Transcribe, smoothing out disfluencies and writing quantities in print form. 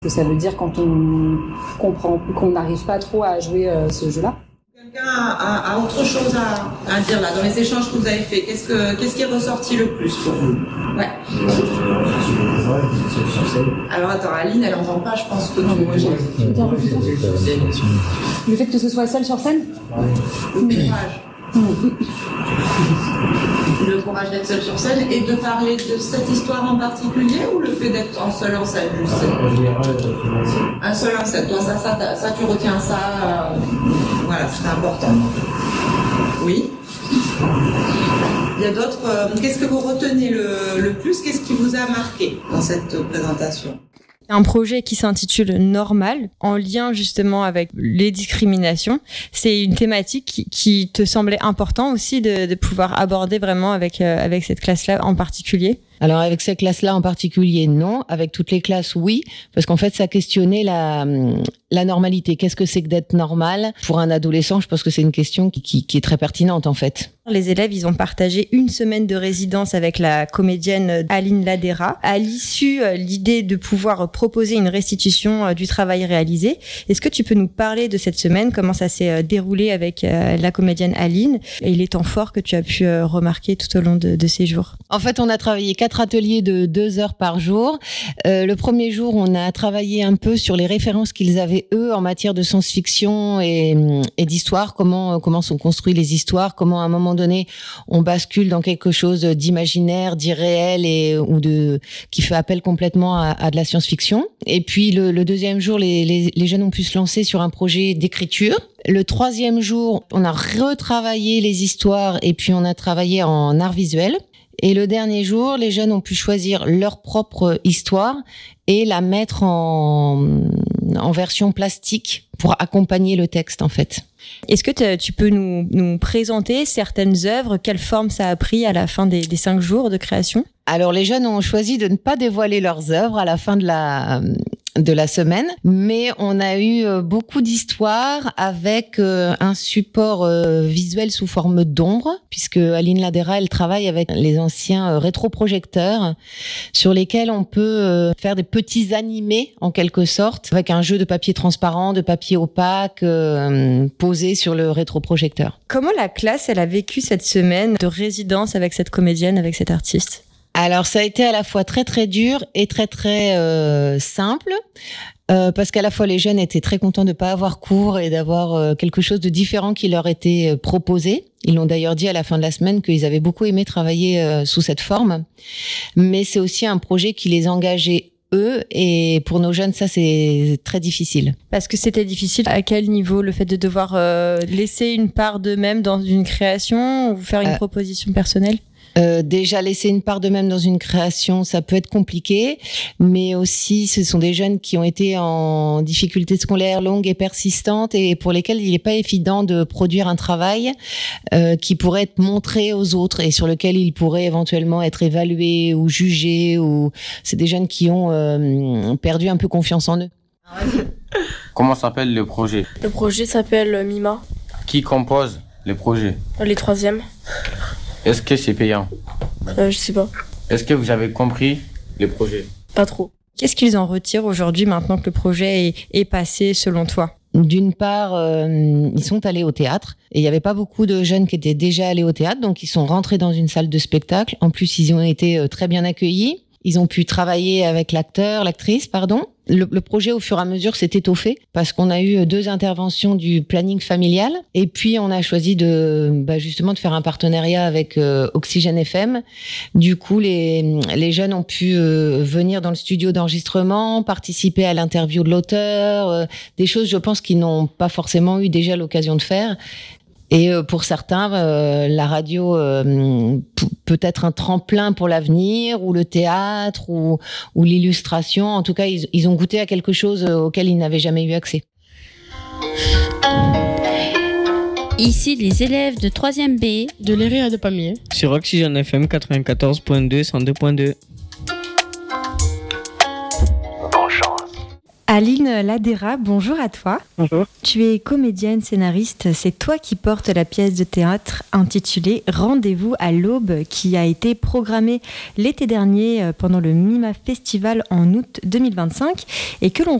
Ce que ça veut dire quand on comprend, qu'on n'arrive pas trop à jouer ce jeu-là. Quelqu'un a autre chose à dire là, dans les échanges que vous avez faits, qu'est-ce qui est ressorti le plus pour vous? Ouais. Alors attends, Aline, elle n'entend pas, je pense que non, mais moi j'ai... Le fait que ce soit seule sur scène? Le courage. Le courage d'être seul sur scène et de parler de cette histoire en particulier ou le fait d'être seul en scène juste? Un seul en scène. Toi, ça tu retiens ça. Voilà, c'est important. Oui. Il y a d'autres. Qu'est-ce que vous retenez le plus? Qu'est-ce qui vous a marqué dans cette présentation? Un projet qui s'intitule Normal, en lien justement avec les discriminations. C'est une thématique qui te semblait important aussi de pouvoir aborder vraiment avec cette classe-là en particulier. Alors avec cette classe-là en particulier, non. Avec toutes les classes, oui. Parce qu'en fait, ça questionnait la normalité. Qu'est-ce que c'est que d'être normal? Pour un adolescent, je pense que c'est une question qui est très pertinente en fait. Les élèves, ils ont partagé une semaine de résidence avec la comédienne Aline Ladera. À l'issue, l'idée de pouvoir proposer une restitution du travail réalisé. Est-ce que tu peux nous parler de cette semaine? Comment ça s'est déroulé avec la comédienne Aline et les temps forts que tu as pu remarquer tout au long de ces jours? En fait, on a travaillé 4 ateliers de 2 heures par jour. Le premier jour, on a travaillé un peu sur les références qu'ils avaient, eux, en matière de science-fiction et d'histoire. Comment sont construites les histoires, comment à un moment donné, on bascule dans quelque chose d'imaginaire, d'irréel qui fait appel complètement à de la science-fiction. Et puis, le deuxième jour, les jeunes ont pu se lancer sur un projet d'écriture. Le troisième jour, on a retravaillé les histoires et puis on a travaillé en art visuel. Et le dernier jour, les jeunes ont pu choisir leur propre histoire et la mettre en version plastique pour accompagner le texte, en fait. Est-ce que tu peux nous présenter certaines œuvres, quelle forme ça a pris à la fin des 5 jours de création? Alors, les jeunes ont choisi de ne pas dévoiler leurs œuvres à la fin de la semaine, mais on a eu beaucoup d'histoires avec un support visuel sous forme d'ombre, puisque Aline Ladera, elle travaille avec les anciens rétroprojecteurs sur lesquels on peut faire des petits animés en quelque sorte, avec un jeu de papier transparent, de papier opaque posé sur le rétroprojecteur. Comment la classe, elle a vécu cette semaine de résidence avec cette comédienne, avec cet artiste? Alors, ça a été à la fois très, très dur et très, très simple, parce qu'à la fois, les jeunes étaient très contents de ne pas avoir cours et d'avoir quelque chose de différent qui leur était proposé. Ils l'ont d'ailleurs dit à la fin de la semaine qu'ils avaient beaucoup aimé travailler sous cette forme. Mais c'est aussi un projet qui les engageait eux, et pour nos jeunes, ça, c'est très difficile. Parce que c'était difficile à quel niveau? Le fait de devoir laisser une part d'eux-mêmes dans une création ou faire une proposition personnelle? Déjà, laisser une part d'eux-mêmes dans une création, ça peut être compliqué, mais aussi ce sont des jeunes qui ont été en difficulté scolaire longue et persistante et pour lesquels il n'est pas évident de produire un travail qui pourrait être montré aux autres et sur lequel ils pourraient éventuellement être évalués ou jugés. C'est des jeunes qui ont perdu un peu confiance en eux. Comment s'appelle le projet? Le projet s'appelle Mima. Qui compose le projet? Les 3e. Est-ce que c'est payant? Je sais pas. Est-ce que vous avez compris le projet? Pas trop. Qu'est-ce qu'ils en retirent aujourd'hui maintenant que le projet est passé selon toi? D'une part, ils sont allés au théâtre et il n'y avait pas beaucoup de jeunes qui étaient déjà allés au théâtre, donc ils sont rentrés dans une salle de spectacle. En plus, ils ont été très bien accueillis. Ils ont pu travailler avec l'actrice. Le projet, au fur et à mesure, s'est étoffé parce qu'on a eu 2 interventions du planning familial. Et puis, on a choisi justement de faire un partenariat avec Oxygène FM. Du coup, les jeunes ont pu venir dans le studio d'enregistrement, participer à l'interview de l'auteur, des choses, je pense, qu'ils n'ont pas forcément eu déjà l'occasion de faire. Et pour certains, la radio peut être un tremplin pour l'avenir, ou le théâtre, ou l'illustration. En tout cas, ils ont goûté à quelque chose auquel ils n'avaient jamais eu accès. Ici, les élèves de 3e B de l'ERIA de Pamiers sur Oxygène FM 94.2, 102.2. À Aline Ladera, bonjour à toi. Bonjour. Tu es comédienne, scénariste. C'est toi qui portes la pièce de théâtre intitulée Rendez-vous à l'aube, qui a été programmée l'été dernier pendant le MIMA Festival en août 2025 et que l'on